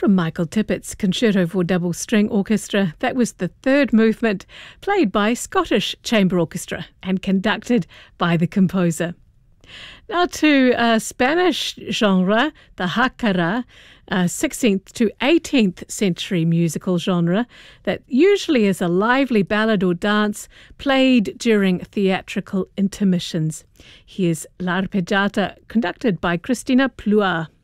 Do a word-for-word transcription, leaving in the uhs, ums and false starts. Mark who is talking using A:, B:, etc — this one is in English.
A: From Michael Tippett's Concerto for Double String Orchestra, that was the third movement, played by Scottish Chamber Orchestra and conducted by the composer. Now to a Spanish genre, the jacara, a sixteenth to eighteenth century musical genre that usually is a lively ballad or dance played during theatrical intermissions. Here's L'Arpeggiata, conducted by Cristina Plua.